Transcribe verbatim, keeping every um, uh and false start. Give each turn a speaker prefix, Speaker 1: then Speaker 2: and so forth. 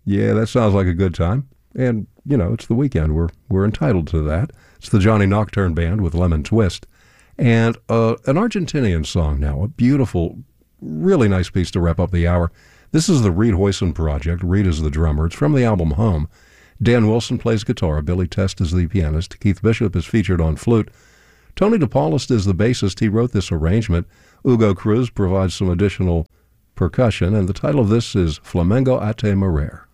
Speaker 1: Yeah, that sounds like a good time. And, you know, it's the weekend. We're, we're entitled to that. It's the Johnny Nocturne Band with Lemon Twist. And uh, an Argentinian song now, a beautiful, really nice piece to wrap up the hour. This is the Reed Hoyson Project. Reed is the drummer. It's from the album Home. Dan Wilson plays guitar. Billy Test is the pianist. Keith Bishop is featured on flute. Tony DePaulist is the bassist. He wrote this arrangement. Hugo Cruz provides some additional percussion, and the title of this is Flamengo Ate Morer.